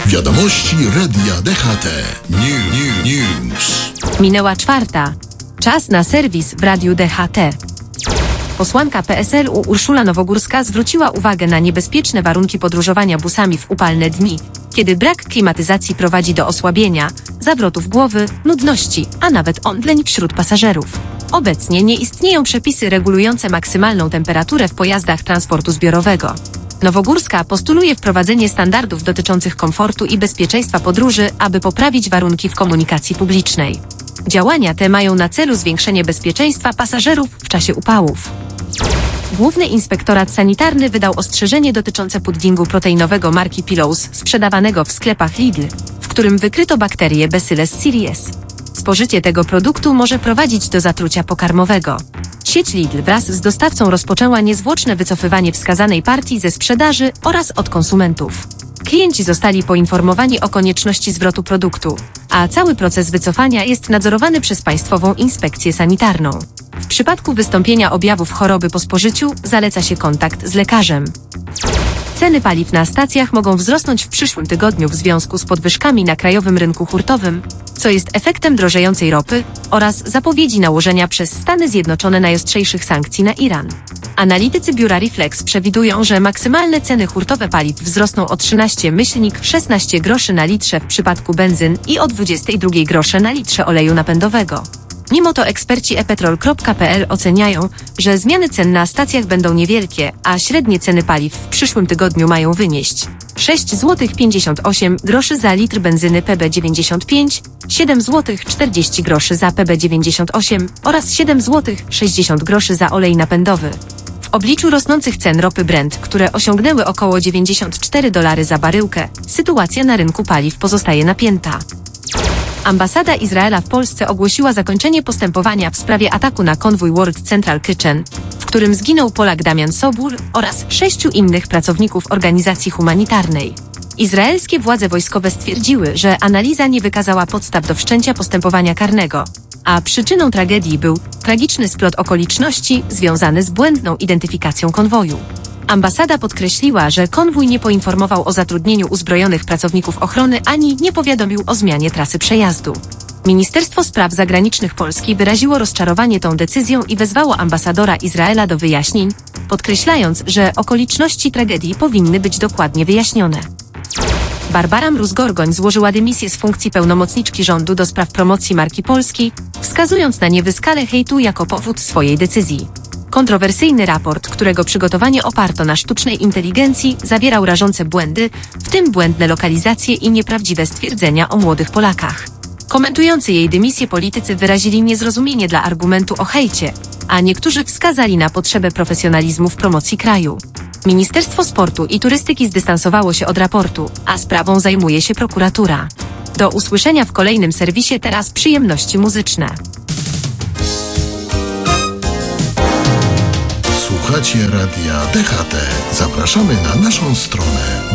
Wiadomości Radia DHT. News. Minęła 4:00. Czas na serwis w Radiu DHT. Posłanka PSL-u Urszula Nowogórska zwróciła uwagę na niebezpieczne warunki podróżowania busami w upalne dni, kiedy brak klimatyzacji prowadzi do osłabienia, zawrotów głowy, nudności, a nawet omdleń wśród pasażerów. Obecnie nie istnieją przepisy regulujące maksymalną temperaturę w pojazdach transportu zbiorowego. Nowogórska postuluje wprowadzenie standardów dotyczących komfortu i bezpieczeństwa podróży, aby poprawić warunki w komunikacji publicznej. Działania te mają na celu zwiększenie bezpieczeństwa pasażerów w czasie upałów. Główny Inspektorat Sanitarny wydał ostrzeżenie dotyczące puddingu proteinowego marki Pillows sprzedawanego w sklepach Lidl, w którym wykryto bakterię Bacillus cereus. Spożycie tego produktu może prowadzić do zatrucia pokarmowego. Sieć Lidl wraz z dostawcą rozpoczęła niezwłoczne wycofywanie wskazanej partii ze sprzedaży oraz od konsumentów. Klienci zostali poinformowani o konieczności zwrotu produktu, a cały proces wycofania jest nadzorowany przez Państwową Inspekcję Sanitarną. W przypadku wystąpienia objawów choroby po spożyciu zaleca się kontakt z lekarzem. Ceny paliw na stacjach mogą wzrosnąć w przyszłym tygodniu w związku z podwyżkami na krajowym rynku hurtowym, co jest efektem drożejącej ropy oraz zapowiedzi nałożenia przez Stany Zjednoczone najostrzejszych sankcji na Iran. Analitycy biura Reflex przewidują, że maksymalne ceny hurtowe paliw wzrosną o 13,16 groszy na litrze w przypadku benzyn i o 22 grosze na litrze oleju napędowego. Mimo to eksperci ePetrol.pl oceniają, że zmiany cen na stacjach będą niewielkie, a średnie ceny paliw w przyszłym tygodniu mają wynieść 6,58 zł za litr benzyny PB95, 7,40 zł za PB98 oraz 7,60 zł za olej napędowy. W obliczu rosnących cen ropy Brent, które osiągnęły około $94 za baryłkę, sytuacja na rynku paliw pozostaje napięta. Ambasada Izraela w Polsce ogłosiła zakończenie postępowania w sprawie ataku na konwój World Central Kitchen, w którym zginął Polak Damian Sobór oraz 6 innych pracowników organizacji humanitarnej. Izraelskie władze wojskowe stwierdziły, że analiza nie wykazała podstaw do wszczęcia postępowania karnego, a przyczyną tragedii był tragiczny splot okoliczności związany z błędną identyfikacją konwoju. Ambasada podkreśliła, że konwój nie poinformował o zatrudnieniu uzbrojonych pracowników ochrony ani nie powiadomił o zmianie trasy przejazdu. Ministerstwo Spraw Zagranicznych Polski wyraziło rozczarowanie tą decyzją i wezwało ambasadora Izraela do wyjaśnień, podkreślając, że okoliczności tragedii powinny być dokładnie wyjaśnione. Barbara Mróz-Gorgoń złożyła dymisję z funkcji pełnomocniczki rządu do spraw promocji marki Polski, wskazując na niewyskalę hejtu jako powód swojej decyzji. Kontrowersyjny raport, którego przygotowanie oparto na sztucznej inteligencji, zawierał rażące błędy, w tym błędne lokalizacje i nieprawdziwe stwierdzenia o młodych Polakach. Komentujący jej dymisję politycy wyrazili niezrozumienie dla argumentu o hejcie, a niektórzy wskazali na potrzebę profesjonalizmu w promocji kraju. Ministerstwo Sportu i Turystyki zdystansowało się od raportu, a sprawą zajmuje się prokuratura. Do usłyszenia w kolejnym serwisie, teraz przyjemności muzyczne. Słuchacie Radia DHT. Zapraszamy na naszą stronę